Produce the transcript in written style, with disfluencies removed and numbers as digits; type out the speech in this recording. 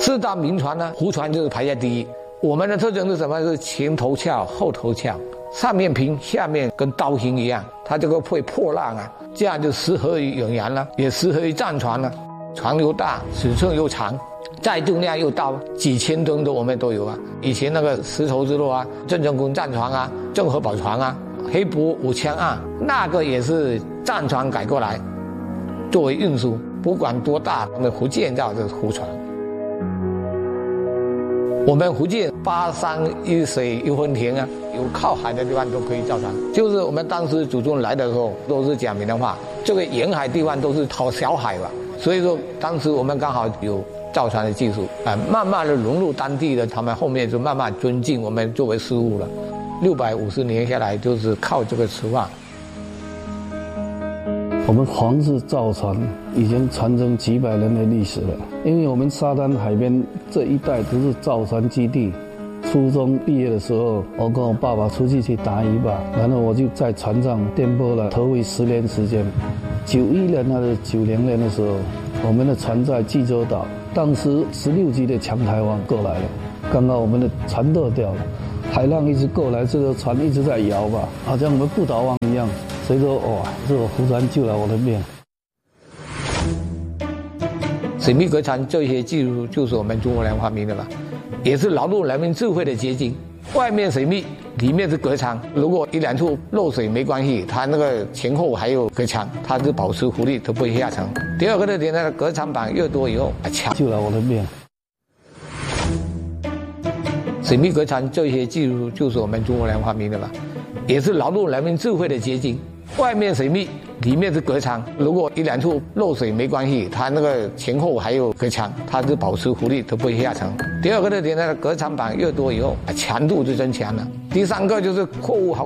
四大名船呢，湖船就是排在第一。我们的特征是什么？是前头翘，后头翘，上面平，下面跟刀形一样，它这个会破浪啊，这样就适合于远洋了，也适合于战船了。船又大，尺寸又长，载重量又大，几千吨的我们都有啊。以前那个丝绸之路啊，郑成功战船啊，郑和宝船啊，黑泊五枪案，那个也是战船改过来作为运输，不管多大，我们福建叫这湖船。我们福建8山1水1分田啊，有靠海的地方都可以造船。就是我们当时祖宗来的时候，都是讲闽南话，这个沿海地方都是讨小海吧，所以说当时我们刚好有造船的技术啊，慢慢的融入当地的，他们后面就慢慢尊敬我们作为师傅了。650年下来，就是靠这个吃饭。 我们皇室造船已经传承几百年的历史了，因为我们沙滩海边这一带都是造船基地。初中毕业的时候，我跟我爸爸出去打渔吧，然后我就在船上颠簸了头尾10年时间。91年还是90年的时候，我们的船在济州岛，当时16级的强台湾过来了，刚刚我们的船舵掉了，海浪一直过来，这个船一直在摇吧，好像我们不倒翁一样。所以说，哇，这个湖船救了我的命。 水密隔船这些技术就是我们中国人发明的吧，也是劳动人民智慧的结晶。外面水密，里面是隔舱，如果一两处漏水没关系，它那个前后还有隔舱，它是保持浮力，都不会下沉。第二个特点呢，隔舱板越多以后，强救了我的命。 水密隔船这些技术就是我们中国人发明的吧，也是劳动人民智慧的结晶。外面水密，里面是隔舱，如果一两处漏水没关系，它那个前后还有隔舱，它是保持浮力，都不会下沉。第二个特点呢，隔舱板越多以后，强度就增强了。第三个就是货物好